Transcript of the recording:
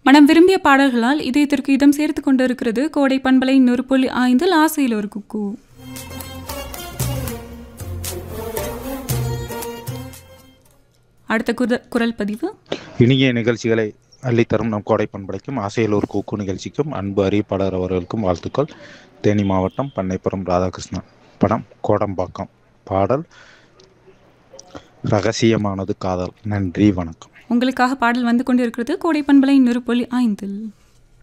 மனம் விரும்பிய பாடல்களால் இதயத்திற்கு இதம் சேர்த்து கொண்டிருக்கிறது கோடை பண்பலை 100.5 ஆசையில் ஒரு குக்கு. அடுத்த குரல் பதிவு. இனிய நிகழ்ச்சிகளை அள்ளித்தரும் நம் கோடை பண்பலைக்கும் ஆசையில் ஒரு கூக்கு நிகழ்ச்சிக்கும் அன்பு அறிவிப்பாளர் அவர்களுக்கும் வாழ்த்துக்கள். தேனி மாவட்டம் பண்ணைப்புறம் ராதாகிருஷ்ணன். படம் கோடம்பாக்கம். பாடல் ரகசியமானது காதல். நன்றி, வணக்கம். உங்களுக்காக பாடல் வந்து கொண்டிருக்கிறது கோடை பண்பலை 100.5.